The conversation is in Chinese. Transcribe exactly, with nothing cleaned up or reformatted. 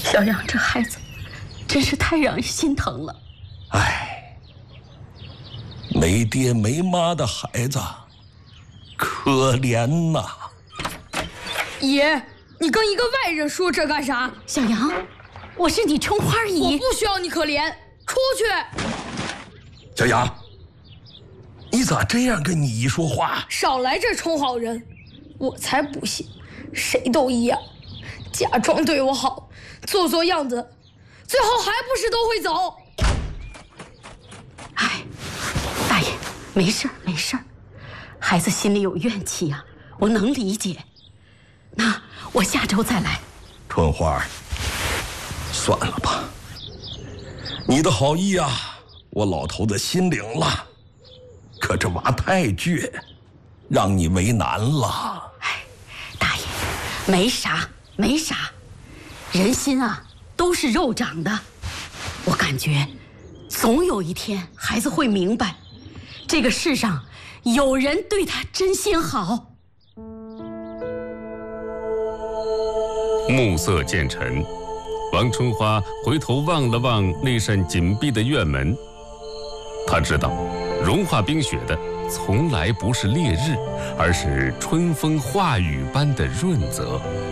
小杨这孩子真是太让人心疼了。 哎，没爹没妈的孩子，可怜呐！ 爷，你跟一个外人说这干啥？ 小杨，我是你春花姨， 我不需要你可怜，出去！ 小杨，你咋这样跟你姨说话？ 少来这充好人，我才不信，谁都一样，假装对我好，做做样子，最后还不是都会走。 哎，大爷，没事儿没事儿，孩子心里有怨气呀、啊，我能理解。那我下周再来。 春花，算了吧，你的好意啊，我老头子心领了。可这娃太倔，让你为难了。 哎，大爷，没啥没啥，人心啊都是肉长的。我感觉，总有一天孩子会明白，这个世上有人对他真心好。 暮色渐沉，王春花回头望了望那扇紧闭的院门，她知道，融化冰雪的从来不是烈日，而是春风化雨般的润泽。